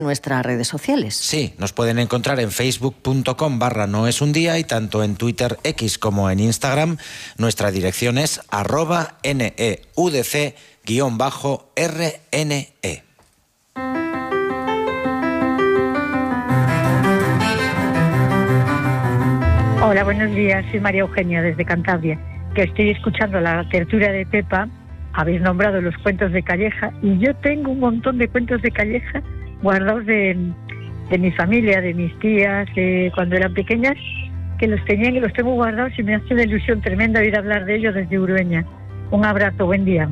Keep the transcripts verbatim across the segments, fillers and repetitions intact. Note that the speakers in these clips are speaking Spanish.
nuestras redes sociales. Sí, nos pueden encontrar en facebook.com barra no es un día y tanto en Twitter X como en Instagram. Nuestra dirección es arroba neudc guión bajo rne. Hola, buenos días. Soy María Eugenia desde Cantabria, que estoy escuchando la tertulia de Pepa. Habéis nombrado los cuentos de Calleja y yo tengo un montón de cuentos de Calleja guardados de, de mi familia, de mis tías, de cuando eran pequeñas, que los tenían y los tengo guardados y me hace una ilusión tremenda oír hablar de ellos desde Urueña. Un abrazo, buen día.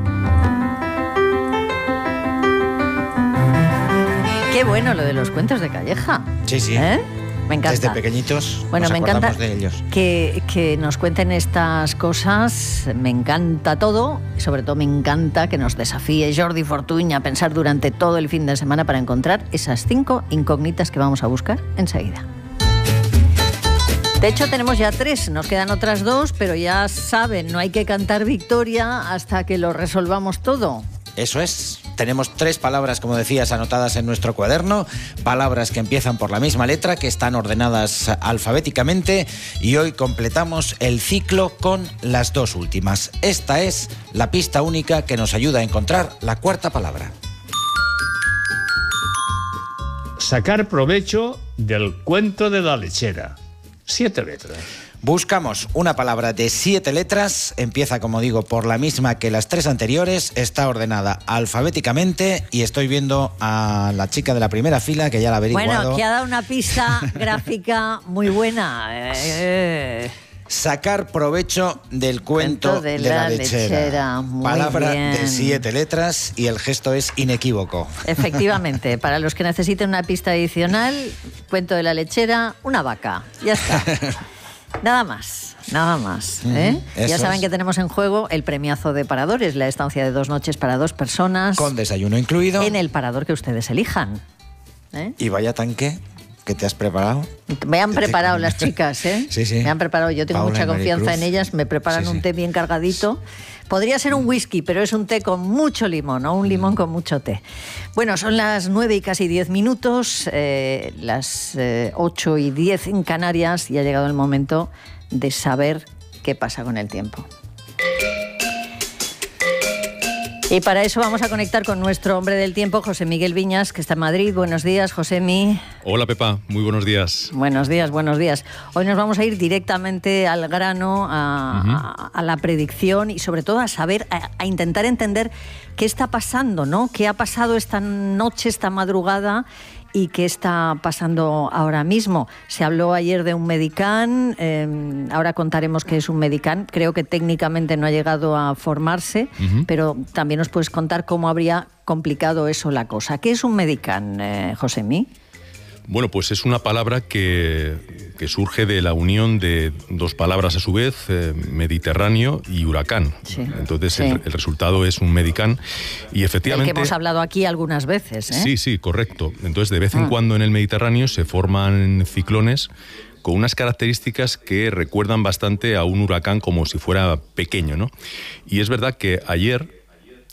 Qué bueno lo de los cuentos de Calleja. Sí, sí. ¿Eh? Me encanta. Desde pequeñitos bueno, nos me acordamos encanta de ellos. Que, que nos cuenten estas cosas. Me encanta todo. Y sobre todo me encanta que nos desafíe Jordi Fortuny a pensar durante todo el fin de semana para encontrar esas cinco incógnitas que vamos a buscar enseguida. De hecho, tenemos ya tres, nos quedan otras dos, pero ya saben, no hay que cantar victoria hasta que lo resolvamos todo. Eso es. Tenemos tres palabras, como decías, anotadas en nuestro cuaderno, palabras que empiezan por la misma letra, que están ordenadas alfabéticamente, y hoy completamos el ciclo con las dos últimas. Esta es la pista única que nos ayuda a encontrar la cuarta palabra. Sacar provecho del cuento de la lechera. Siete letras. Buscamos una palabra de siete letras, empieza, como digo, por la misma que las tres anteriores, está ordenada alfabéticamente y estoy viendo a la chica de la primera fila que ya la ha averiguado. Bueno, que ha dado una pista gráfica muy buena. Eh. Sacar provecho del cuento, cuento de, de la, la lechera. lechera. Muy palabra bien. De siete letras y el gesto es inequívoco. Efectivamente, para los que necesiten una pista adicional, cuento de la lechera, una vaca. Ya está. Nada más, nada más. ¿eh? Mm, ya saben es. que tenemos en juego el premiazo de Paradores, la estancia de dos noches para dos personas. Con desayuno incluido. En el parador que ustedes elijan. ¿eh? Y vaya tanque que te has preparado. Me han preparado las chicas, ¿eh? Sí, sí. Me han preparado, yo tengo Paula mucha confianza Cruz. en ellas, me preparan sí, sí. un té bien cargadito. Podría ser un whisky, pero es un té con mucho limón, o un limón con mucho té. Bueno, son las nueve y casi diez minutos, eh, las eh, ocho y diez en Canarias, y ha llegado el momento de saber qué pasa con el tiempo. Y para eso vamos a conectar con nuestro hombre del tiempo, José Miguel Viñas, que está en Madrid. Buenos días, Josemi. Hola, Pepa. Muy buenos días. Buenos días, buenos días. Hoy nos vamos a ir directamente al grano, a, uh-huh. a, a la predicción y sobre todo a saber, a, a intentar entender qué está pasando, ¿no? ¿Qué ha pasado esta noche, esta madrugada? ¿Y qué está pasando ahora mismo? Se habló ayer de un Medicán, eh, ahora contaremos qué es un Medicán. Creo que técnicamente no ha llegado a formarse, uh-huh. pero también nos puedes contar cómo habría complicado eso la cosa. ¿Qué es un Medicán, eh, Josemi? Bueno, pues es una palabra que, que surge de la unión de dos palabras a su vez, eh, Mediterráneo y huracán. Sí, Entonces sí. El, el resultado es un Medicán y efectivamente... El que hemos hablado aquí algunas veces, ¿eh? Sí, sí, correcto. Entonces de vez en ah. cuando en el Mediterráneo se forman ciclones con unas características que recuerdan bastante a un huracán como si fuera pequeño, ¿no? Y es verdad que ayer...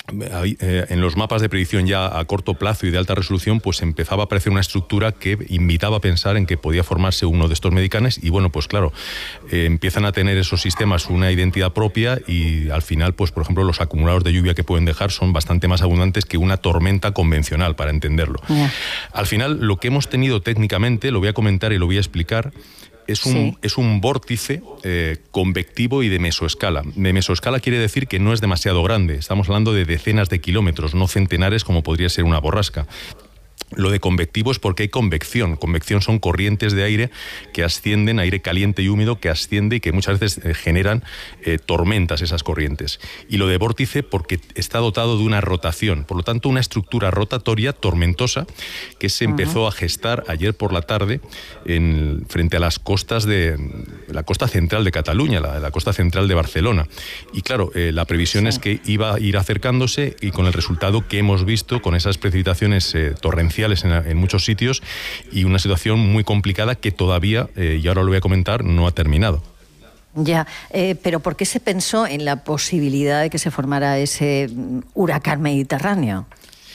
en los mapas de predicción ya a corto plazo y de alta resolución, pues empezaba a aparecer una estructura que invitaba a pensar en que podía formarse uno de estos medicanes y bueno, pues claro, eh, empiezan a tener esos sistemas una identidad propia y al final, pues por ejemplo, los acumulados de lluvia que pueden dejar son bastante más abundantes que una tormenta convencional, para entenderlo. Yeah. Al final, lo que hemos tenido técnicamente, lo voy a comentar y lo voy a explicar, Es un, sí. es un vórtice eh, convectivo y de mesoescala. De mesoescala quiere decir que no es demasiado grande. Estamos hablando de decenas de kilómetros, no centenares como podría ser una borrasca. Lo de convectivo es porque hay convección. Convección son corrientes de aire que ascienden, aire caliente y húmedo que asciende y que muchas veces eh, generan eh, tormentas esas corrientes. Y lo de vórtice porque está dotado de una rotación, por lo tanto una estructura rotatoria tormentosa que se uh-huh. empezó a gestar ayer por la tarde en, frente a las costas de la costa central de Cataluña, la, la costa central de Barcelona. Y claro, eh, la previsión sí. es que iba a ir acercándose y con el resultado que hemos visto con esas precipitaciones eh, torrenciales En, en muchos sitios y una situación muy complicada que todavía, eh, y ahora lo voy a comentar, no ha terminado. Ya, eh, pero ¿por qué se pensó en la posibilidad de que se formara ese huracán mediterráneo?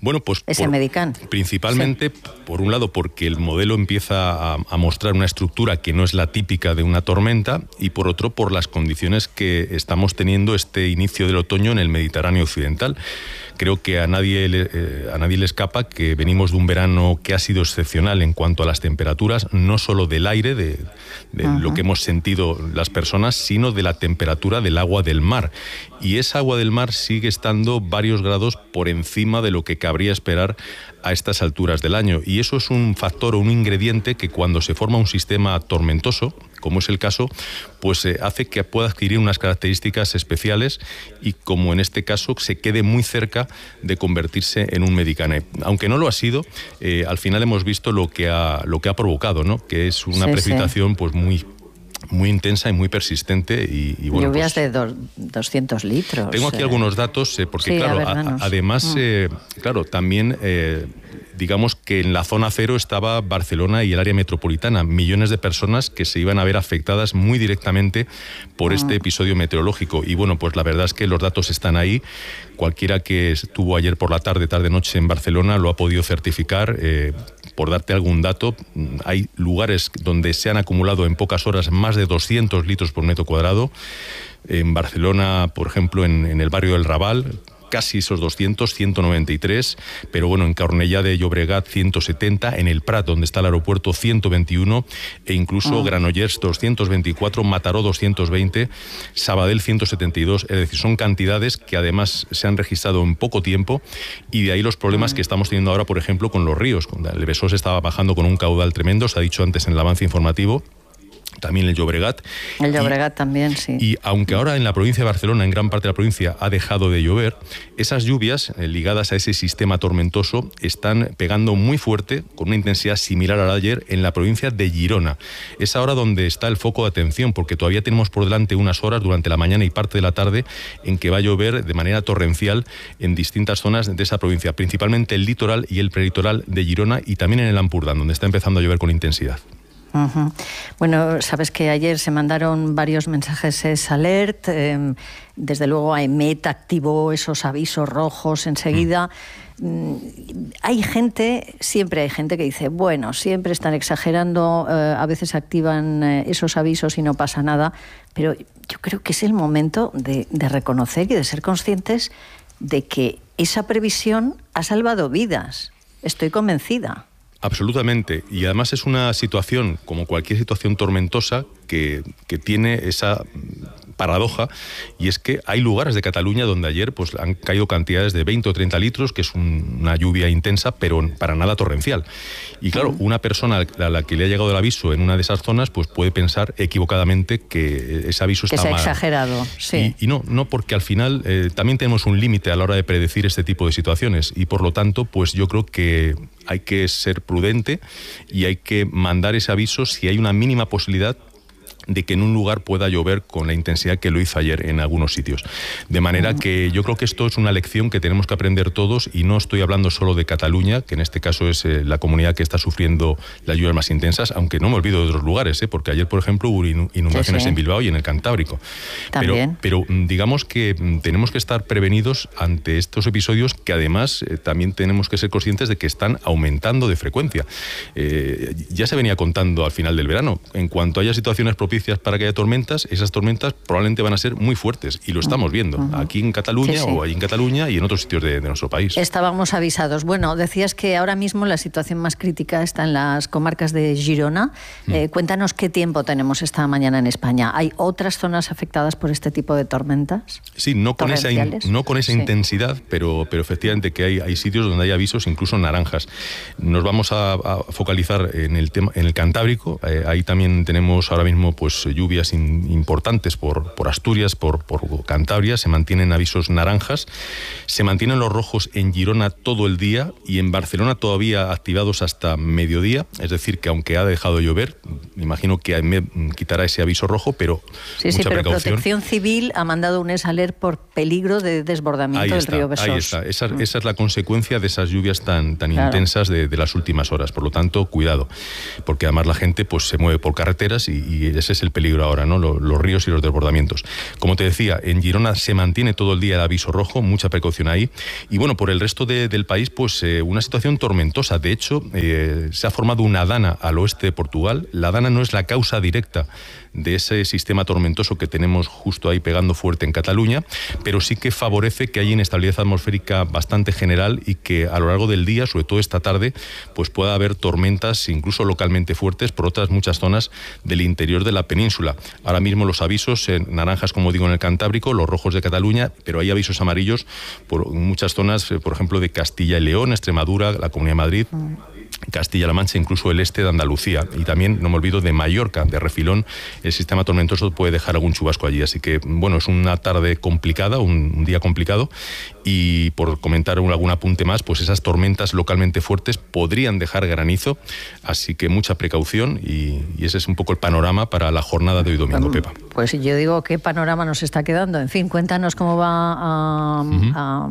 Bueno, pues ese por, Medicam. Principalmente, sí. por un lado, porque el modelo empieza a, a mostrar una estructura que no es la típica de una tormenta, y por otro, por las condiciones que estamos teniendo este inicio del otoño en el Mediterráneo occidental. Creo que a nadie, le, eh, a nadie le escapa que venimos de un verano que ha sido excepcional en cuanto a las temperaturas, no solo del aire, de, de lo que hemos sentido las personas, sino de la temperatura del agua del mar. Y esa agua del mar sigue estando varios grados por encima de lo que cabría esperar a estas alturas del año. Y eso es un factor o un ingrediente que cuando se forma un sistema tormentoso, como es el caso, pues eh, hace que pueda adquirir unas características especiales y, como en este caso, se quede muy cerca de convertirse en un Medicam. Aunque no lo ha sido, eh, al final hemos visto lo que ha, lo que ha provocado, ¿no? Que es una sí, precipitación sí. pues muy... muy intensa y muy persistente. Y, y bueno, lluvias pues, de do, doscientos litros. Tengo aquí eh. algunos datos, eh, porque sí, claro, ver, a, además, mm. eh, claro, también... Eh, digamos que en la zona cero estaba Barcelona y el área metropolitana, millones de personas que se iban a ver afectadas muy directamente por este episodio meteorológico. Y bueno, pues la verdad es que los datos están ahí. Cualquiera que estuvo ayer por la tarde, tarde-noche en Barcelona lo ha podido certificar. Eh, por darte algún dato, hay lugares donde se han acumulado en pocas horas más de doscientos litros por metro cuadrado. En Barcelona, por ejemplo, en, en el barrio del Raval, casi esos doscientos, ciento noventa y tres, pero bueno, en Cornellà de Llobregat ciento setenta, en el Prat, donde está el aeropuerto, ciento veintiuno, e incluso oh. Granollers doscientos veinticuatro, Mataró doscientos veinte, Sabadell ciento setenta y dos, es decir, son cantidades que además se han registrado en poco tiempo, y de ahí los problemas oh. que estamos teniendo ahora, por ejemplo, con los ríos. El Besós estaba bajando con un caudal tremendo, se ha dicho antes en el avance informativo, también el Llobregat. El Llobregat y, también, sí. Y aunque ahora en la provincia de Barcelona, en gran parte de la provincia, ha dejado de llover, esas lluvias eh, ligadas a ese sistema tormentoso están pegando muy fuerte, con una intensidad similar a la de ayer, en la provincia de Girona. Es ahora donde está el foco de atención, porque todavía tenemos por delante unas horas durante la mañana y parte de la tarde en que va a llover de manera torrencial en distintas zonas de esa provincia, principalmente el litoral y el prelitoral de Girona, y también en el Ampurdán, donde está empezando a llover con intensidad. Uh-huh. Bueno, sabes que ayer se mandaron varios mensajes S Alert, eh, desde luego AEMET activó esos avisos rojos enseguida. Mm. Hay gente, siempre hay gente que dice, bueno, siempre están exagerando, eh, a veces activan eh, esos avisos y no pasa nada, pero yo creo que es el momento de, de reconocer y de ser conscientes de que esa previsión ha salvado vidas. Estoy convencida. Absolutamente, y además es una situación, como cualquier situación tormentosa, que, que tiene esa paradoja, y es que hay lugares de Cataluña donde ayer pues han caído cantidades de veinte o treinta litros, que es un, una lluvia intensa, pero para nada torrencial. Y claro, una persona a la que le ha llegado el aviso en una de esas zonas, pues puede pensar equivocadamente que ese aviso que está mal. Que se ha exagerado, sí. Y, y no, no, porque al final eh, también tenemos un límite a la hora de predecir este tipo de situaciones, y por lo tanto, pues yo creo que hay que ser prudente y hay que mandar ese aviso si hay una mínima posibilidad de que en un lugar pueda llover con la intensidad que lo hizo ayer en algunos sitios. De manera que yo creo que esto es una lección que tenemos que aprender todos, y no estoy hablando solo de Cataluña, que en este caso es eh, la comunidad que está sufriendo las lluvias más intensas, aunque no me olvido de otros lugares, eh, porque ayer, por ejemplo, hubo inundaciones sí, sí. en Bilbao y en el Cantábrico. También. Pero, pero digamos que tenemos que estar prevenidos ante estos episodios, que además eh, también tenemos que ser conscientes de que están aumentando de frecuencia. Eh, ya se venía contando al final del verano. En cuanto haya situaciones propicias para que haya tormentas, esas tormentas probablemente van a ser muy fuertes, y lo estamos viendo uh-huh. aquí en Cataluña, sí, sí. o ahí en Cataluña y en otros sitios de, de nuestro país. Estábamos avisados. Bueno, decías que ahora mismo la situación más crítica está en las comarcas de Girona. Mm. Eh, cuéntanos qué tiempo tenemos esta mañana en España. ¿Hay otras zonas afectadas por este tipo de tormentas? Sí, no con esa, in, no con esa sí. intensidad, pero, pero efectivamente que hay, hay sitios donde hay avisos incluso naranjas. Nos vamos a, a focalizar en el tema, en el Cantábrico. Eh, ahí también tenemos ahora mismo pues lluvias in, importantes por, por Asturias, por, por Cantabria. Se mantienen avisos naranjas, se mantienen los rojos en Girona todo el día, y en Barcelona todavía activados hasta mediodía, es decir, que aunque ha dejado de llover, me imagino que me quitará ese aviso rojo, pero sí, mucha sí, pero precaución. Protección Civil ha mandado un S Alert por peligro de desbordamiento ahí del está, río Besós. Ahí está, esa, mm. esa es la consecuencia de esas lluvias tan, tan claro. intensas de, de las últimas horas, por lo tanto, cuidado, porque además la gente pues se mueve por carreteras, y, y ese es ese es el peligro ahora, ¿no? Los, los ríos y los desbordamientos. Como te decía, en Girona se mantiene todo el día el aviso rojo, mucha precaución ahí. Y bueno, por el resto de, del país, pues eh, una situación tormentosa. De hecho, eh, se ha formado una dana al oeste de Portugal. La dana no es la causa directa de ese sistema tormentoso que tenemos justo ahí pegando fuerte en Cataluña, pero sí que favorece que haya inestabilidad atmosférica bastante general y que a lo largo del día, sobre todo esta tarde, pues pueda haber tormentas incluso localmente fuertes por otras muchas zonas del interior de la península. Ahora mismo los avisos en naranjas, como digo, en el Cantábrico, los rojos de Cataluña, pero hay avisos amarillos por muchas zonas, por ejemplo, de Castilla y León, Extremadura, la Comunidad de Madrid, Castilla-La Mancha, incluso el este de Andalucía. Y también, no me olvido, de Mallorca, de refilón, el sistema tormentoso puede dejar algún chubasco allí. Así que, bueno, es una tarde complicada, un, un día complicado. Y por comentar algún apunte más, pues esas tormentas localmente fuertes podrían dejar granizo. Así que mucha precaución y, y ese es un poco el panorama para la jornada de hoy domingo, Pepa. Pues yo digo, ¿qué panorama nos está quedando? En fin, cuéntanos cómo va a... Uh-huh. a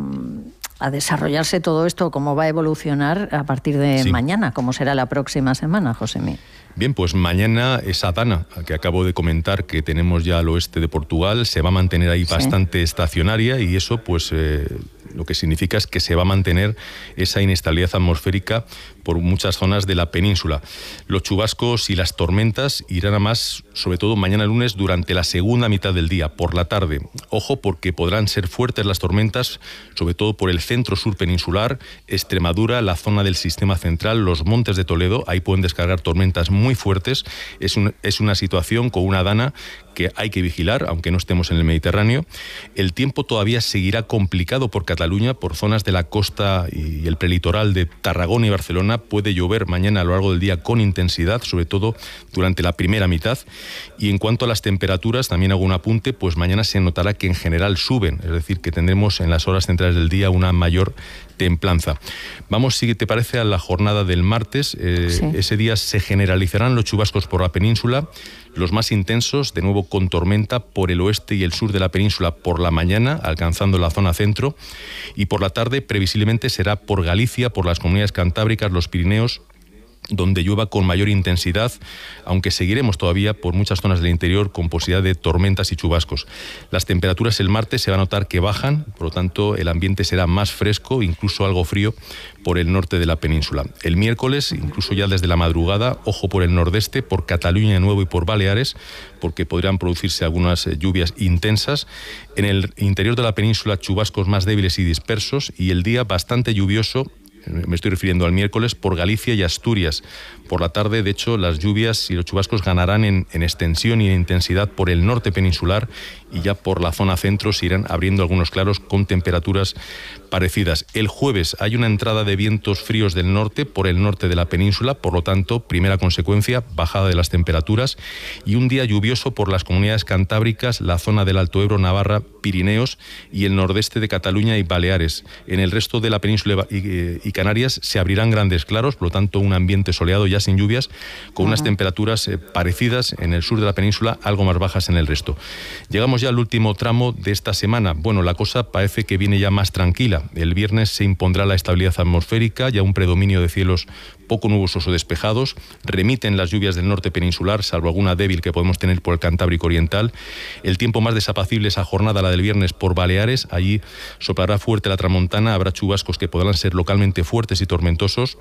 a desarrollarse todo esto, cómo va a evolucionar a partir de sí. mañana, cómo será la próxima semana, Josemi. Bien, pues mañana esa dana que acabo de comentar que tenemos ya al oeste de Portugal se va a mantener ahí sí. bastante estacionaria y eso pues eh, lo que significa es que se va a mantener esa inestabilidad atmosférica por muchas zonas de la península. Los chubascos y las tormentas irán a más, sobre todo mañana lunes, durante la segunda mitad del día, por la tarde. Ojo, porque podrán ser fuertes las tormentas, sobre todo por el centro-sur peninsular, Extremadura, la zona del sistema central, los montes de Toledo, ahí pueden descargar tormentas muy fuertes. Es, un, es una situación con una dana que hay que vigilar, aunque no estemos en el Mediterráneo. El tiempo todavía seguirá complicado por Cataluña, por zonas de la costa y el prelitoral de Tarragona y Barcelona. Puede llover mañana a lo largo del día con intensidad, sobre todo durante la primera mitad. Y en cuanto a las temperaturas, también hago un apunte, pues mañana se notará que en general suben, es decir, que tendremos en las horas centrales del día una mayor templanza. Vamos, si te parece, a la jornada del martes. Eh, sí. Ese día se generalizarán los chubascos por la península, los más intensos, de nuevo con tormenta por el oeste y el sur de la península por la mañana, alcanzando la zona centro, y por la tarde previsiblemente será por Galicia, por las comunidades cantábricas, los Pirineos, donde llueva con mayor intensidad, aunque seguiremos todavía por muchas zonas del interior con posibilidad de tormentas y chubascos. Las temperaturas el martes se va a notar que bajan, por lo tanto el ambiente será más fresco, incluso algo frío por el norte de la península. El miércoles, incluso ya desde la madrugada, ojo por el nordeste, por Cataluña de nuevo y por Baleares, porque podrían producirse algunas lluvias intensas. En el interior de la península, chubascos más débiles y dispersos, y el día bastante lluvioso. Me estoy refiriendo al miércoles por Galicia y Asturias. Por la tarde, de hecho, las lluvias y los chubascos ganarán en, en extensión y en intensidad por el norte peninsular y ya por la zona centro se irán abriendo algunos claros con temperaturas parecidas. El jueves hay una entrada de vientos fríos del norte por el norte de la península, por lo tanto, primera consecuencia, bajada de las temperaturas y un día lluvioso por las comunidades cantábricas, la zona del Alto Ebro, Navarra, Pirineos y el nordeste de Cataluña y Baleares. En el resto de la península y, y Canarias se abrirán grandes claros, por lo tanto un ambiente soleado ya sin lluvias, con unas temperaturas eh, parecidas en el sur de la península, algo más bajas en el resto. Llegamos ya al último tramo de esta semana. Bueno, la cosa parece que viene ya más tranquila. El viernes se impondrá la estabilidad atmosférica, ya un predominio de cielos poco nubosos o despejados, remiten las lluvias del norte peninsular, salvo alguna débil que podemos tener por el Cantábrico Oriental. El tiempo más desapacible esa jornada, la del viernes por Baleares, allí soplará fuerte la tramontana, habrá chubascos que podrán ser localmente fuertes y tormentosos,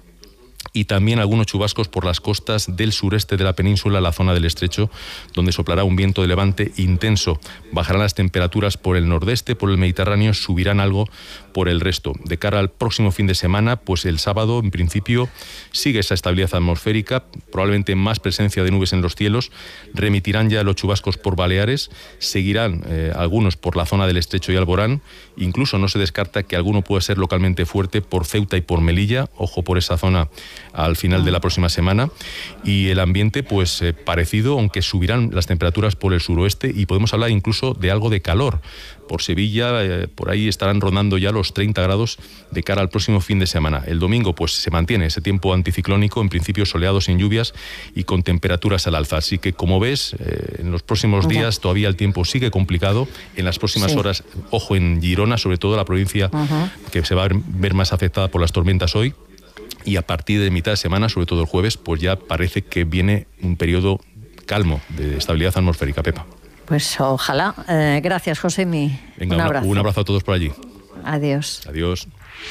y también algunos chubascos por las costas del sureste de la península, la zona del estrecho, donde soplará un viento de levante intenso. Bajarán las temperaturas por el nordeste, por el Mediterráneo, subirán algo por el resto. De cara al próximo fin de semana, pues el sábado, en principio, sigue esa estabilidad atmosférica, probablemente más presencia de nubes en los cielos, remitirán ya los chubascos por Baleares, seguirán eh, algunos por la zona del estrecho y Alborán, incluso no se descarta que alguno pueda ser localmente fuerte por Ceuta y por Melilla, ojo por esa zona al final de la próxima semana, y el ambiente pues eh, parecido, aunque subirán las temperaturas por el suroeste y podemos hablar incluso de algo de calor. Por Sevilla, eh, por ahí estarán rondando ya los treinta grados de cara al próximo fin de semana. El domingo pues se mantiene ese tiempo anticiclónico, en principio soleado, sin lluvias y con temperaturas al alza. Así que, como ves, eh, en los próximos días uh-huh. todavía el tiempo sigue complicado. En las próximas sí. horas, ojo en Girona, sobre todo la provincia uh-huh. que se va a ver más afectada por las tormentas hoy. Y a partir de mitad de semana, sobre todo el jueves, pues ya parece que viene un periodo calmo, de estabilidad atmosférica, Pepa. Pues ojalá. Eh, gracias, Josemi. Venga, un abrazo. Un abrazo a todos por allí. Adiós. Adiós.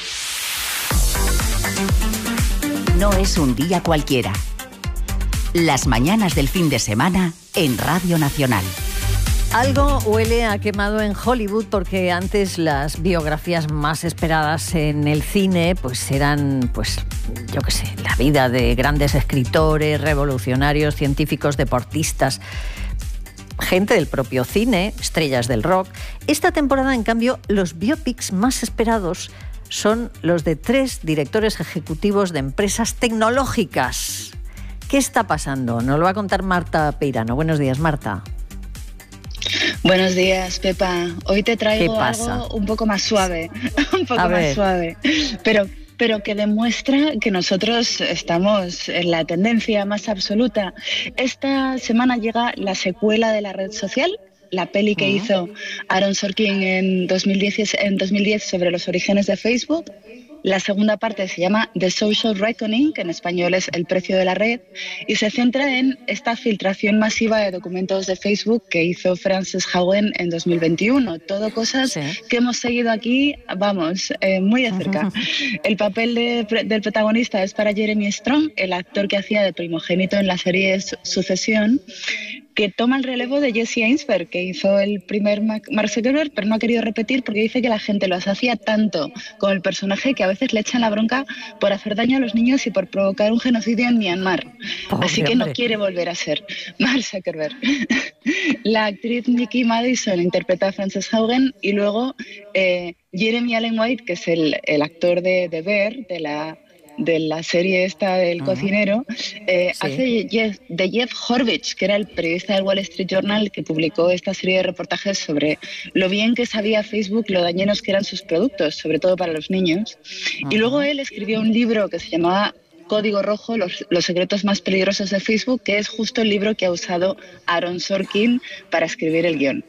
No es un día cualquiera. Las mañanas del fin de semana en Radio Nacional. Algo huele a quemado en Hollywood porque antes las biografías más esperadas en el cine pues eran, pues, yo qué sé, la vida de grandes escritores, revolucionarios, científicos, deportistas, gente del propio cine, estrellas del rock. Esta temporada, en cambio, los biopics más esperados son los de tres directores ejecutivos de empresas tecnológicas. ¿Qué está pasando? Nos lo va a contar Marta Peirano. Buenos días, Marta. Buenos días, Pepa. Hoy te traigo algo un poco más suave, un poco A más ver. suave, pero, pero que demuestra que nosotros estamos en la tendencia más absoluta. Esta semana llega la secuela de la red social, la peli que uh-huh. hizo Aaron Sorkin en dos mil diez, en dos mil diez sobre los orígenes de Facebook. La segunda parte se llama The Social Reckoning, que en español es El precio de la red, y se centra en esta filtración masiva de documentos de Facebook que hizo Frances Haugen en dos mil veintiuno. Todo cosas sí. que hemos seguido aquí, vamos, eh, muy de cerca. El papel de, del protagonista es para Jeremy Strong, el actor que hacía de primogénito en la serie Sucesión, que toma el relevo de Jesse Einsberg, que hizo el primer Mark Zuckerberg, pero no ha querido repetir porque dice que la gente lo hacía tanto con el personaje que a veces le echan la bronca por hacer daño a los niños y por provocar un genocidio en Myanmar. Oh, Así que hombre. no quiere volver a ser Mark Zuckerberg. La actriz Nikki Madison interpreta a Frances Haugen y luego eh, Jeremy Allen White, que es el, el actor de, de Bear, de la... de la serie esta del uh-huh. cocinero, eh, sí. hace Jeff, de Jeff Horvich, que era el periodista del Wall Street Journal que publicó esta serie de reportajes sobre lo bien que sabía Facebook, lo dañinos que eran sus productos, sobre todo para los niños. Uh-huh. Y luego él escribió un libro que se llamaba Código Rojo, los, los secretos más peligrosos de Facebook, que es justo el libro que ha usado Aaron Sorkin para escribir el guión.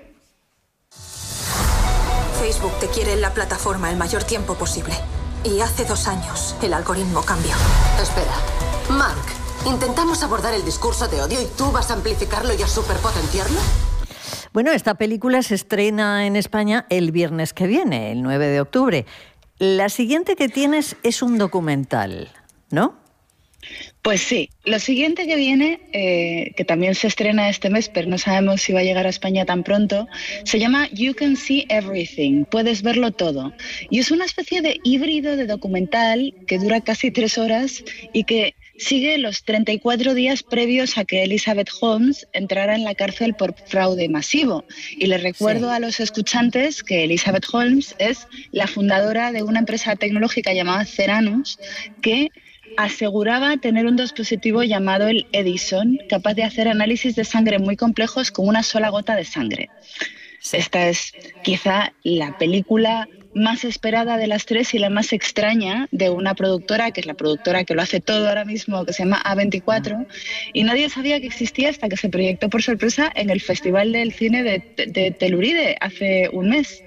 Facebook te quiere en la plataforma el mayor tiempo posible. Y hace dos años el algoritmo cambió. Espera, Mark, intentamos abordar el discurso de odio y tú vas a amplificarlo y a superpotenciarlo. Bueno, esta película se estrena en España el viernes que viene, el nueve de octubre. La siguiente que tienes es un documental, ¿no? Pues sí, lo siguiente que viene, eh, que también se estrena este mes, pero no sabemos si va a llegar a España tan pronto, se llama You Can See Everything, puedes verlo todo. Y es una especie de híbrido de documental que dura casi tres horas y que sigue los treinta y cuatro días previos a que Elizabeth Holmes entrara en la cárcel por fraude masivo. Y les recuerdo sí. a los escuchantes que Elizabeth Holmes es la fundadora de una empresa tecnológica llamada Ceranus, que aseguraba tener un dispositivo llamado el Edison, capaz de hacer análisis de sangre muy complejos con una sola gota de sangre. Sí. Esta es quizá la película más esperada de las tres y la más extraña de una productora, que es la productora que lo hace todo ahora mismo, que se llama A veinticuatro, y nadie sabía que existía hasta que se proyectó por sorpresa en el Festival del Cine de, de, de Telluride hace un mes.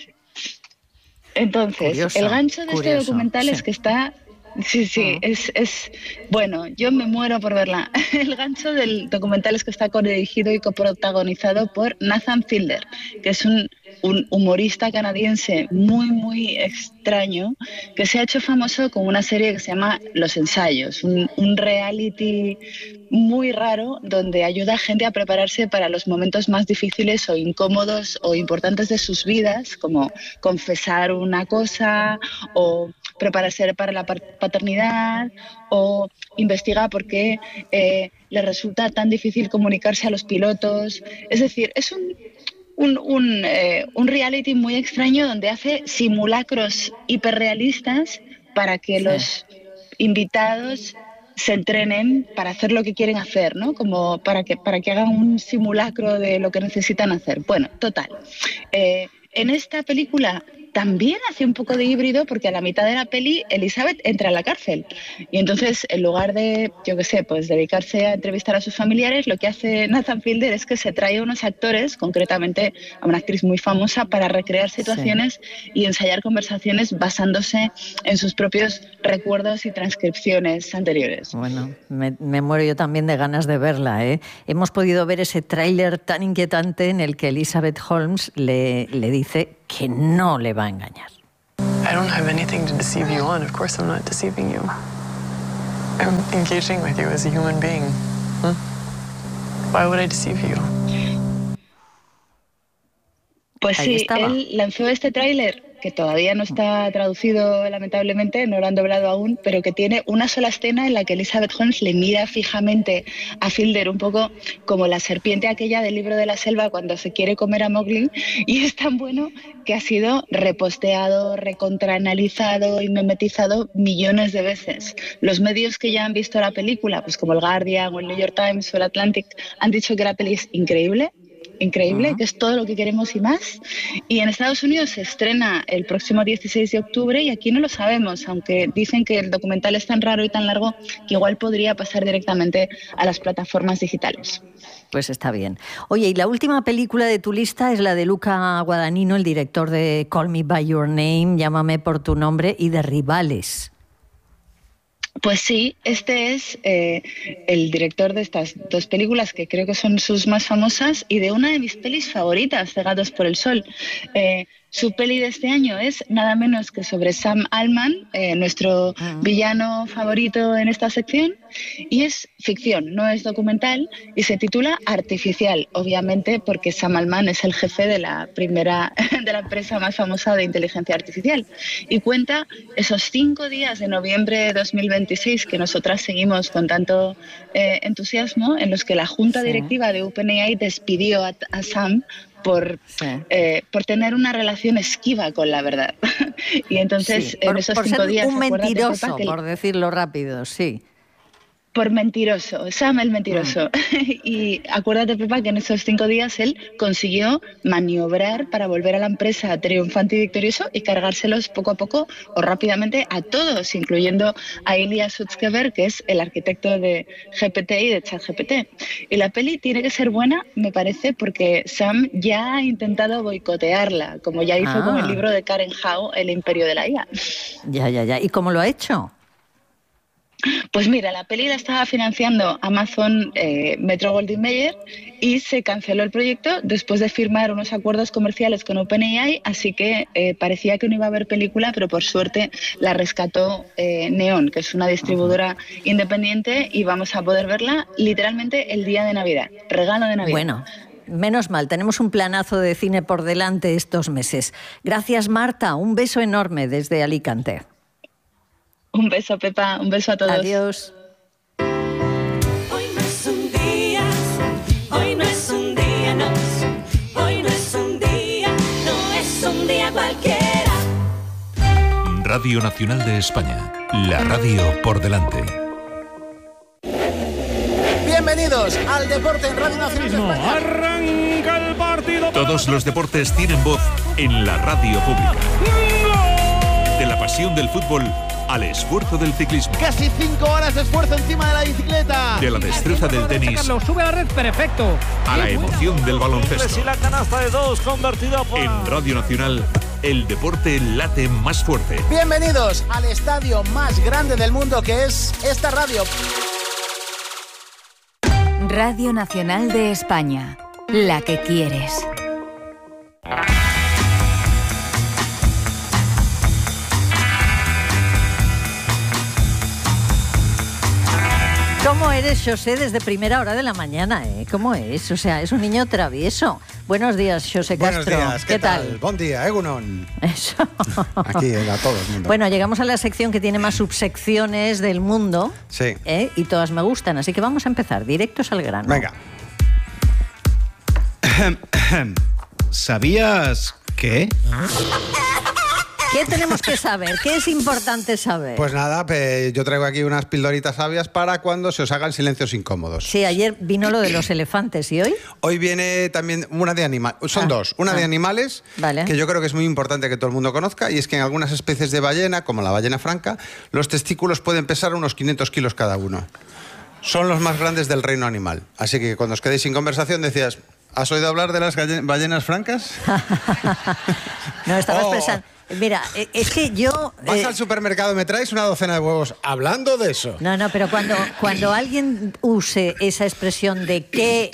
Entonces, curioso, el gancho de curioso, este documental sí. es que está... Sí, sí, uh-huh. es, es... Bueno, yo me muero por verla. El gancho del documental es que está codirigido y coprotagonizado por Nathan Fielder, que es un, un humorista canadiense muy, muy extraño, que se ha hecho famoso con una serie que se llama Los Ensayos, un, un reality muy raro donde ayuda a gente a prepararse para los momentos más difíciles o incómodos o importantes de sus vidas, como confesar una cosa o prepararse para la paternidad o investigar por qué eh, les resulta tan difícil comunicarse a los pilotos. Es decir, es un, un, un, eh, un reality muy extraño donde hace simulacros hiperrealistas para que sí. los invitados se entrenen para hacer lo que quieren hacer, ¿no? Como para que, para que hagan un simulacro de lo que necesitan hacer. Bueno, total. Eh, en esta película también hace un poco de híbrido porque a la mitad de la peli Elizabeth entra a la cárcel y entonces en lugar de, yo qué sé, pues dedicarse a entrevistar a sus familiares, lo que hace Nathan Fielder es que se trae a unos actores, concretamente a una actriz muy famosa, para recrear situaciones sí. y ensayar conversaciones basándose en sus propios recuerdos y transcripciones anteriores. Bueno, me, me muero yo también de ganas de verla, ¿eh? Hemos podido ver ese tráiler tan inquietante en el que Elizabeth Holmes le, le dice que no le va a engañar. I don't have anything to deceive you on. Of course I'm not deceiving you. I'm engaging with you as a human being. Huh? Why would I deceive you? Pues sí, él lanzó este tráiler que todavía no está traducido, lamentablemente, no lo han doblado aún, pero que tiene una sola escena en la que Elizabeth Holmes le mira fijamente a Fielder, un poco como la serpiente aquella del libro de la selva cuando se quiere comer a Mowgli, y es tan bueno que ha sido reposteado, recontraanalizado y memetizado millones de veces. Los medios que ya han visto la película, pues como el Guardian o el New York Times o el Atlantic, han dicho que la peli es increíble, increíble, uh-huh. que es todo lo que queremos y más. Y en Estados Unidos se estrena el próximo dieciséis de octubre y aquí no lo sabemos, aunque dicen que el documental es tan raro y tan largo que igual podría pasar directamente a las plataformas digitales. Pues está bien. Oye, y la última película de tu lista es la de Luca Guadagnino, el director de Call Me By Your Name, Llámame por tu nombre, y de Rivales. Pues sí, este es eh, el director de estas dos películas que creo que son sus más famosas y de una de mis pelis favoritas, Cegados por el Sol. Eh, su peli de este año es nada menos que sobre Sam Altman, eh, nuestro uh-huh. villano favorito en esta sección, y es ficción, no es documental, y se titula Artificial, obviamente porque Sam Altman es el jefe de la primera de la empresa más famosa de inteligencia artificial, y cuenta esos cinco días de noviembre de dos mil veintiséis que nosotras seguimos con tanto eh, entusiasmo, en los que la junta sí. directiva de OpenAI despidió a, a Sam por, sí. eh, por tener una relación esquiva con la verdad. Y entonces sí, por, en esos por cinco ser días... un mentiroso, Pepa, que por decirlo rápido, sí. Por mentiroso, Sam el mentiroso. Mm. Y acuérdate, Pepa, que en esos cinco días él consiguió maniobrar para volver a la empresa triunfante y victorioso y cargárselos poco a poco o rápidamente a todos, incluyendo a Ilya Sutskever, que es el arquitecto de G P T y de ChatGPT. Y la peli tiene que ser buena, me parece, porque Sam ya ha intentado boicotearla, como ya hizo ah. con el libro de Karen Hao, El Imperio de la I A. Ya, ya, ya. ¿Y cómo lo ha hecho? Pues mira, la peli la estaba financiando Amazon eh, Metro Goldwyn Mayer y se canceló el proyecto después de firmar unos acuerdos comerciales con OpenAI, así que eh, parecía que no iba a haber película, pero por suerte la rescató eh, Neon, que es una distribuidora uh-huh. independiente, y vamos a poder verla literalmente el día de Navidad, regalo de Navidad. Bueno. Menos mal, tenemos un planazo de cine por delante estos meses. Gracias, Marta. Un beso enorme desde Alicante. Un beso, Pepa. Un beso a todos. Adiós. Hoy no es un día, hoy no es un día, no. Hoy no es un día, no es un día cualquiera. Radio Nacional de España. La radio por delante. Bienvenidos al Deporte en Radio Nacional de España. Arranca el partido. Todos los deportes tienen voz en la radio pública. De la pasión del fútbol al esfuerzo del ciclismo. Casi cinco horas de esfuerzo encima de la bicicleta. De la destreza del tenis. Sube a la red, perfecto. A la emoción del baloncesto. Y la canasta de dos convertida por... En Radio Nacional, el deporte late más fuerte. Bienvenidos al estadio más grande del mundo, que es esta radio. Radio Nacional de España, la que quieres. ¿Cómo eres, José, desde primera hora de la mañana? ¿eh? ¿Cómo es? O sea, es un niño travieso. Buenos días, José Castro. Buenos días, ¿qué, ¿Qué tal? tal? Buen día, Egunon. Eso. Aquí, a todo el mundo. Bueno, llegamos a la sección que tiene más subsecciones del mundo. Sí. ¿eh? Y todas me gustan, así que vamos a empezar, directos al grano. Venga. ¿Sabías qué? ¿Qué tenemos que saber? ¿Qué es importante saber? Pues nada, pe- yo traigo aquí unas pildoritas sabias para cuando se os hagan silencios incómodos. Sí, ayer vino lo de los elefantes, ¿y hoy? Hoy viene también una de animales, son Ah, dos, una ah. de animales Vale. que yo creo que es muy importante que todo el mundo conozca, y es que en algunas especies de ballena, como la ballena franca, los testículos pueden pesar unos quinientos kilos cada uno. Son los más grandes del reino animal. Así que cuando os quedéis sin conversación decías, ¿has oído hablar de las galle- ballenas francas? No, estabas Oh. pensando... Mira, eh, es que yo... Vas eh, al supermercado, me traes una docena de huevos. Hablando de eso. No, no, pero cuando, cuando alguien use esa expresión de qué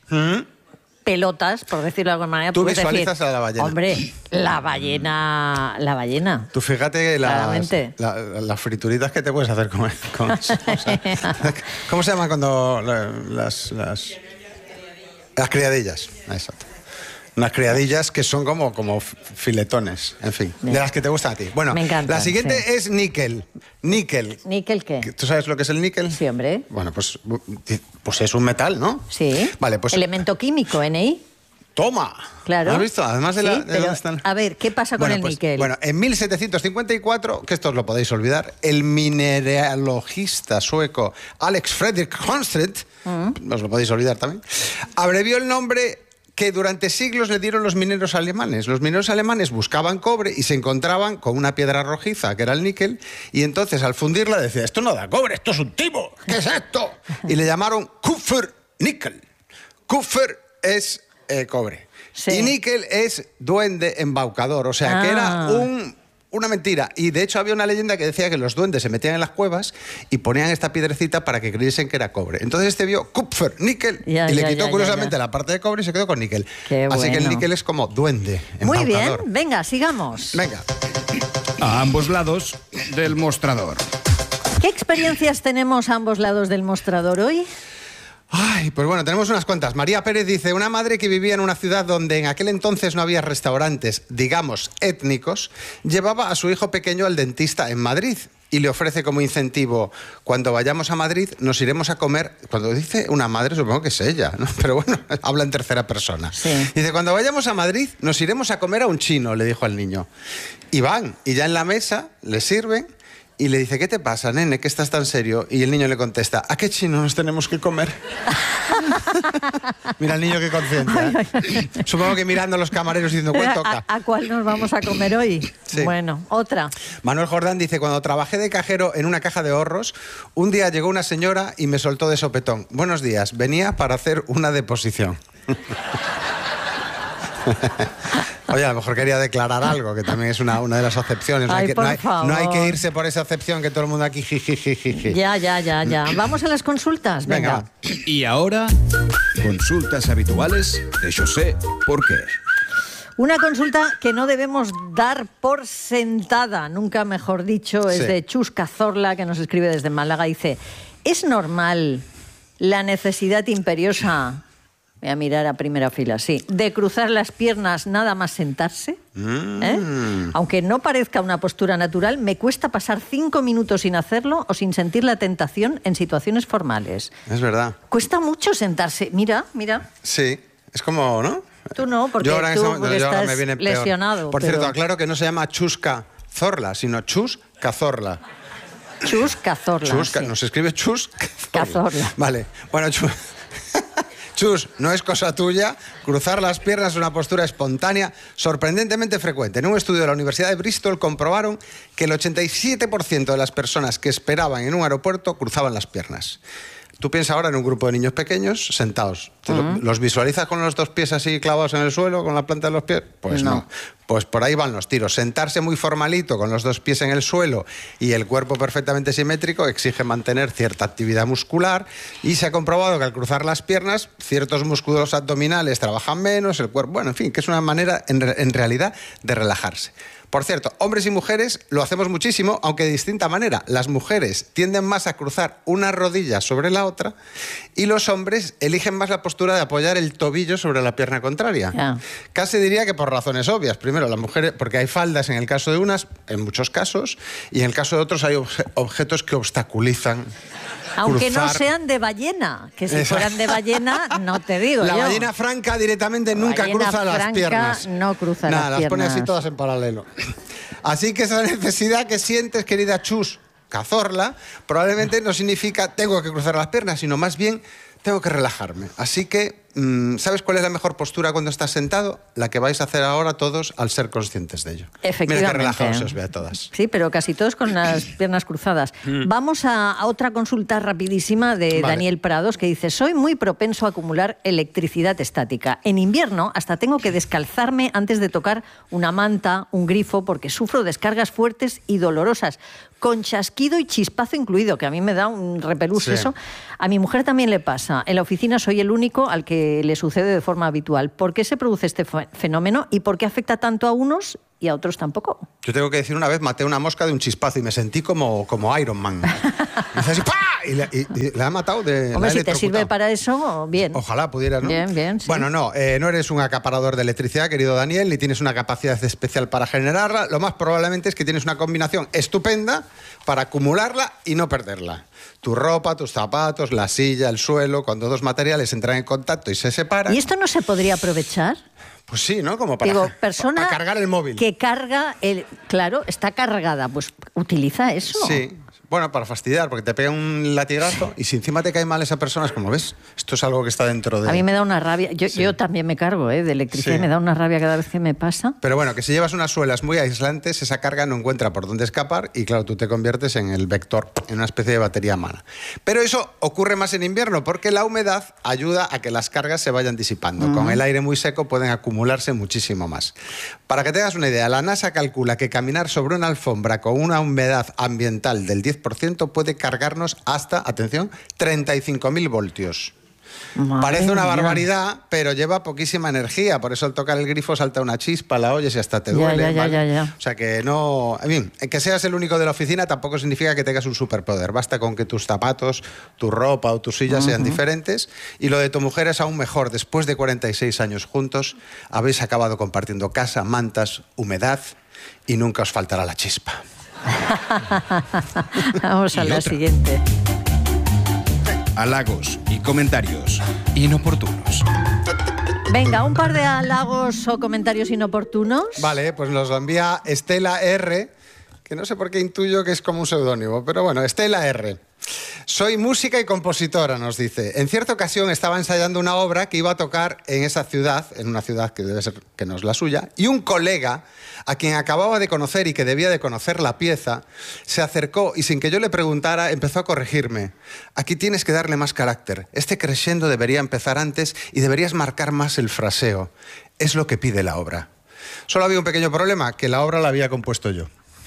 pelotas, por decirlo de alguna manera, Tú puedes decir, visualizas a la ballena. hombre, la ballena, la ballena. Tú fíjate las, Claramente. la- las frituritas que te puedes hacer con, con eso. O sea, ¿cómo se llaman cuando la- las, las, las criadillas? Exacto. Unas criadillas que son como, como filetones, en fin, Bien. de las que te gustan a ti. Bueno, Me encanta, la siguiente sí. es níquel. Níquel. ¿Níquel qué? ¿Tú sabes lo que es el níquel? Sí, hombre. Bueno, pues, pues es un metal, ¿no? Sí. Vale, pues Elemento químico, N I. toma. Claro. ¿Has visto? Además de, Sí, la, de pero, dónde están. a ver, ¿qué pasa con Bueno, el pues, níquel? Bueno, en mil setecientos cincuenta y cuatro, que esto os lo podéis olvidar, el mineralogista sueco Alex Fredrik Hornstedt, Mm. os lo podéis olvidar también, abrevió el nombre que durante siglos le dieron los mineros alemanes. Los mineros alemanes buscaban cobre y se encontraban con una piedra rojiza, que era el níquel, y entonces al fundirla decía, esto no da cobre, esto es un timo, ¿qué es esto? Y le llamaron Kupfer-Níquel. Kupfer es eh, cobre. Sí. Y níquel es duende embaucador, o sea, que Ah. era un, una mentira. Y de hecho había una leyenda que decía que los duendes se metían en las cuevas y ponían esta piedrecita para que creyesen que era cobre. Entonces este vio Kupfer, níquel, Ya, y le ya, quitó ya, curiosamente ya, ya. la parte de cobre y se quedó con níquel. Qué Así que el bueno. níquel es como duende Muy bien, embaucador. venga, sigamos. Venga. A ambos lados del mostrador. ¿Qué experiencias tenemos a ambos lados del mostrador hoy? Ay, pues bueno, tenemos unas cuantas. María Pérez dice, una madre que vivía en una ciudad donde en aquel entonces no había restaurantes, digamos, étnicos, llevaba a su hijo pequeño al dentista en Madrid y le ofrece como incentivo, cuando vayamos a Madrid nos iremos a comer, cuando dice una madre supongo que es ella, ¿no? Pero bueno, habla en tercera persona. Sí. Dice, cuando vayamos a Madrid nos iremos a comer a un chino, le dijo al niño. Y van, y ya en la mesa le sirven. Y le dice, ¿qué te pasa, nene? ¿Qué estás tan serio? Y el niño le contesta, ¿a qué chino nos tenemos que comer? Mira el niño qué conciencia. ¿eh? Supongo que mirando a los camareros diciendo, ¿cuál toca? ¿A, a cuál nos vamos a comer hoy? Sí. Bueno, otra. Manuel Jordán dice, cuando trabajé de cajero en una caja de ahorros, un día llegó una señora y me soltó de sopetón. Buenos días, venía para hacer una deposición. Oye, a lo mejor quería declarar algo, que también es una, una de las acepciones. No, Ay, hay que, por no, hay, favor. no hay que irse por esa acepción que todo el mundo aquí jijijijiji. Ya, ya, ya, ya. Vamos a las consultas. Venga. Venga. Y ahora, consultas habituales de José Porqué. Una consulta que no debemos dar por sentada, nunca mejor dicho, es Sí. de Chus Cazorla, que nos escribe desde Málaga. Dice, ¿es normal la necesidad imperiosa, voy a mirar a primera fila, sí, de cruzar las piernas nada más sentarse? ¿Eh? Aunque no parezca una postura natural, me cuesta pasar cinco minutos sin hacerlo o sin sentir la tentación en situaciones formales. Es verdad. Cuesta mucho sentarse. Mira, mira. Sí, es como, ¿no? Tú no, porque Yo ahora en tú ese momento- porque yo ahora estás me viene peor. lesionado. Por pero- cierto, aclaro que no se llama Chusca Zorla, sino Chus Cazorla. Chus Cazorla. Chus, sí. Nos escribe Chus Cazorla. Cazorla. Vale, bueno, Chus. Chus, no es cosa tuya. Cruzar las piernas es una postura espontánea sorprendentemente frecuente. En un estudio de la Universidad de Bristol comprobaron que el ochenta y siete por ciento de las personas que esperaban en un aeropuerto cruzaban las piernas. Tú piensas ahora en un grupo de niños pequeños sentados. ¿Te lo- ¿Los visualizas con los dos pies así clavados en el suelo, con la planta de los pies? Pues no. No. Pues por ahí van los tiros. Sentarse muy formalito, con los dos pies en el suelo y el cuerpo perfectamente simétrico, exige mantener cierta actividad muscular y se ha comprobado que al cruzar las piernas, ciertos músculos abdominales trabajan menos, el cuerpo... Bueno, en fin, que es una manera, en, re- en realidad, de relajarse. Por cierto, hombres y mujeres lo hacemos muchísimo, aunque de distinta manera. Las mujeres tienden más a cruzar una rodilla sobre la otra y los hombres eligen más la postura de apoyar el tobillo sobre la pierna contraria. Ya. Casi diría que por razones obvias. Primero, las mujeres, porque hay faldas en el caso de unas, en muchos casos, y en el caso de otros hay obje- objetos que obstaculizan. Aunque no cruzar. sean de ballena, que si Exacto. fueran de ballena, no te digo La yo. ballena franca directamente nunca ballena cruza las franca piernas. no cruza Nada, las las pone así piernas. todas en paralelo. Así que esa necesidad que sientes, querida Chus Cazorla, probablemente no significa tengo que cruzar las piernas, sino más bien tengo que relajarme. Así que, ¿sabes cuál es la mejor postura cuando estás sentado? La que vais a hacer ahora todos al ser conscientes de ello. Efectivamente. Mira que relajados se os ve a todas. Sí, pero casi todos con las piernas cruzadas. Mm. Vamos a, a otra consulta rapidísima de vale. Daniel Prados, que dice: soy muy propenso a acumular electricidad estática. En invierno hasta tengo que descalzarme antes de tocar una manta, un grifo, porque sufro descargas fuertes y dolorosas, con chasquido y chispazo incluido, que a mí me da un repelús sí. eso. A mi mujer también le pasa. En la oficina soy el único al que le sucede de forma habitual. ¿Por qué se produce este fenómeno y por qué afecta tanto a unos y a otros tampoco? Yo tengo que decir, una vez maté una mosca de un chispazo y me sentí como, como Iron Man. Y, así, ¡pah! y, le, y, y le ha matado de... Hombre, si te sirve para eso, bien. Ojalá pudieras, ¿no? Bien, bien, sí. Bueno, no, eh, no eres un acaparador de electricidad, querido Daniel, ni tienes una capacidad especial para generarla. Lo más probablemente es que tienes una combinación estupenda para acumularla y no perderla. Tu ropa, tus zapatos, la silla, el suelo, cuando dos materiales entran en contacto y se separan... ¿Y esto no se podría aprovechar? Pues sí, ¿no? Como para, Digo, persona para cargar el móvil. Que carga, el, claro, está cargada, pues utiliza eso. Sí. Bueno, para fastidiar, porque te pega un latigazo y si encima te cae mal esa persona, es como, ¿ves? Esto es algo que está dentro de... A mí me da una rabia. Yo, sí. yo también me cargo ¿eh? de electricidad, sí. me da una rabia cada vez que me pasa. Pero bueno, que si llevas unas suelas muy aislantes, esa carga no encuentra por dónde escapar y claro, tú te conviertes en el vector, en una especie de batería mala. Pero eso ocurre más en invierno porque la humedad ayuda a que las cargas se vayan disipando. Mm. Con el aire muy seco pueden acumularse muchísimo más. Para que tengas una idea, la NASA calcula que caminar sobre una alfombra con una humedad ambiental del diez por ciento puede cargarnos hasta, atención, treinta y cinco mil voltios. Madre Parece una barbaridad, mía. pero lleva poquísima energía. Por eso al tocar el grifo salta una chispa, la oyes y hasta te duele. Ya, ya, ¿vale? ya, ya, ya. O sea que no... En fin, que seas el único de la oficina tampoco significa que tengas un superpoder. Basta con que tus zapatos, tu ropa o tu silla uh-huh. sean diferentes. Y lo de tu mujer es aún mejor. Después de cuarenta y seis años juntos, habéis acabado compartiendo casa, mantas, humedad y nunca os faltará la chispa. Vamos a la siguiente. Halagos y comentarios inoportunos. Venga, un par de halagos o comentarios inoportunos. Vale, pues nos lo envía Estela R, que no sé por qué intuyo que es como un seudónimo, pero bueno, Estela R. Soy música y compositora, nos dice. En cierta ocasión estaba ensayando una obra que iba a tocar en esa ciudad, en una ciudad que debe ser que no es la suya, y un colega, a quien acababa de conocer y que debía de conocer la pieza, se acercó y sin que yo le preguntara empezó a corregirme. Aquí tienes que darle más carácter. Este crescendo debería empezar antes y deberías marcar más el fraseo. Es lo que pide la obra. Solo había un pequeño problema, que la obra la había compuesto yo.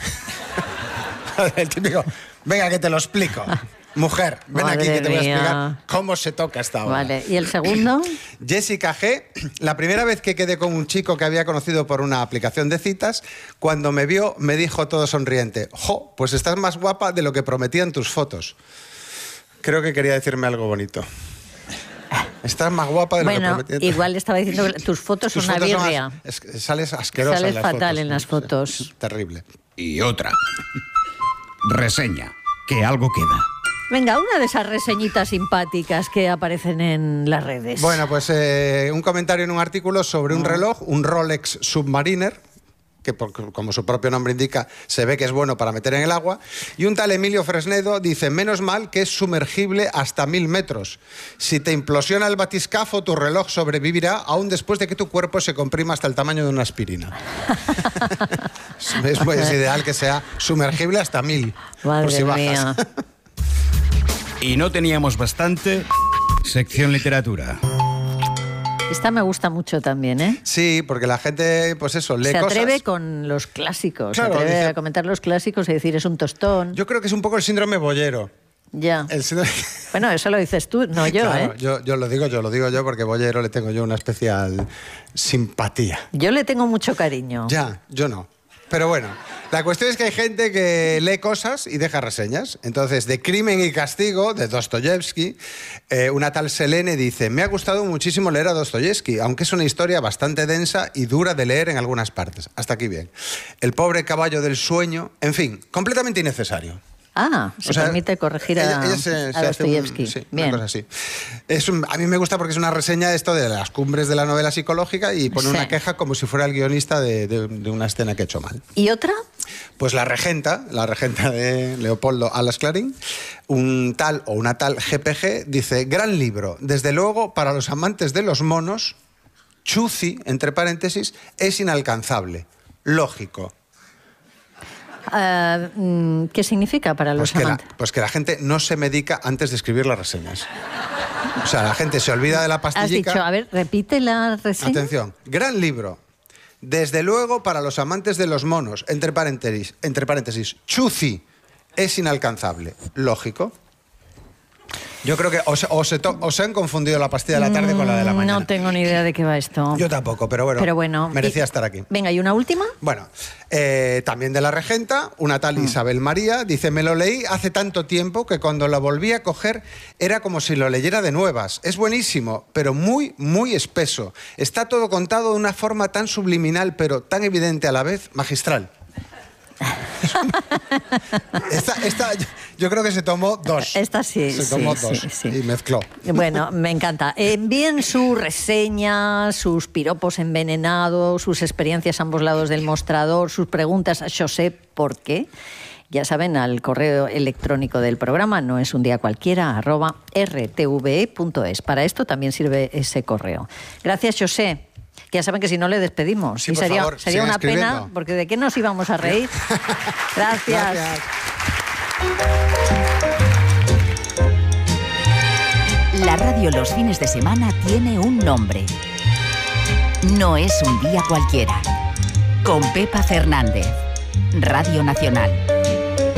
El típico, venga que te lo explico. Mujer, ven Madre aquí que te voy a mía. explicar cómo se toca esta obra. Vale, ¿y el segundo? Jessica G. La primera vez que quedé con un chico que había conocido por una aplicación de citas, cuando me vio me dijo todo sonriente: jo, pues estás más guapa de lo que prometían tus fotos. Creo que quería decirme algo bonito. Estás más guapa de lo bueno, que prometían. Igual estaba diciendo que tus fotos tus son una fotos birria. Son as, es, sales asquerosa Sales en las fatal fotos, en las fotos. Terrible. Y otra. Reseña. Que algo queda. Venga, una de esas reseñitas simpáticas que aparecen en las redes. Bueno, pues eh, un comentario en un artículo sobre un reloj, un Rolex Submariner, que por, como su propio nombre indica, se ve que es bueno para meter en el agua. Y un tal Emilio Fresnedo dice: menos mal que es sumergible hasta mil metros. Si te implosiona el batiscafo, tu reloj sobrevivirá aún después de que tu cuerpo se comprima hasta el tamaño de una aspirina. es, es ideal que sea sumergible hasta mil. Madre por si bajas. mía. Y no teníamos bastante. Sección literatura. Esta me gusta mucho también, ¿eh? Sí, porque la gente, pues eso, lee Se atreve cosas. con los clásicos, Claro, se atreve dice- a comentar los clásicos y decir es un tostón. Yo creo que es un poco el síndrome boyero. Ya. El síndrome... Bueno, eso lo dices tú, no yo, Claro, ¿eh? yo, yo lo digo yo, lo digo yo porque boyero le tengo yo una especial simpatía. Yo le tengo mucho cariño. Ya, yo no. Pero bueno, la cuestión es que hay gente que lee cosas y deja reseñas. Entonces, de Crimen y Castigo, de Dostoyevsky, eh, una tal Selene dice: me ha gustado muchísimo leer a Dostoyevsky, aunque es una historia bastante densa y dura de leer en algunas partes. Hasta aquí bien. El pobre caballo del sueño, en fin, completamente innecesario. Ah, se O sea, permite corregir a, ella- ella se- a se hace un- Dostoyevsky. sí, Bien. una cosa así. Es un- a mí me gusta porque es una reseña esto de las cumbres de la novela psicológica y pone Sí. una queja como si fuera el guionista de, de- de una escena que ha hecho mal. ¿Y otra? Pues la regenta, la regenta de Leopoldo Alas Clarín, un tal o una tal G P G, dice, gran libro, desde luego para los amantes de los monos, Chuzi, entre paréntesis, es inalcanzable. Lógico. Uh, ¿Qué significa para los pues que amantes? La, pues que la gente no se medica antes de escribir las reseñas. O sea, la gente se olvida de la pastillica. Has dicho, a ver, repite la reseña. Atención, gran libro. Desde luego para los amantes de los monos, entre paréntesis, entre paréntesis, Chuzi es inalcanzable. Lógico. Yo creo que os, os, os han confundido la pastilla de la tarde con la de la mañana. No tengo ni idea de qué va esto. Yo tampoco, pero bueno, pero bueno merecía y, estar aquí. Venga, ¿y una última? Bueno, eh, también de la regenta, una tal mm. Isabel María, dice, me lo leí hace tanto tiempo que cuando lo volví a coger era como si lo leyera de nuevas. Es buenísimo, pero muy, muy espeso. Está todo contado de una forma tan subliminal, pero tan evidente a la vez, magistral. esta, esta, yo creo que se tomó dos. Esta sí. Se tomó sí, dos sí, sí. y mezcló. Bueno, me encanta. Envíen su reseña, sus piropos envenenados, sus experiencias a ambos lados del mostrador, sus preguntas a José por qué. Ya saben, al correo electrónico del programa, no es un día cualquiera, arroba r t v e punto es. Para esto también sirve ese correo. Gracias, José. Ya saben que si no le despedimos. Sí, y sería, favor, sería una pena, porque ¿de qué nos íbamos a reír? Gracias. Gracias. La radio los fines de semana tiene un nombre. No es un día cualquiera. Con Pepa Fernández. Radio Nacional.